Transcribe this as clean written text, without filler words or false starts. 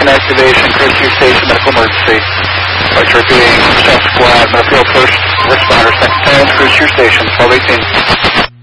activation, cruise to your station, medical emergency. Repeating, South Squad, medical field first responder, second 10, cruise to your station, 1218.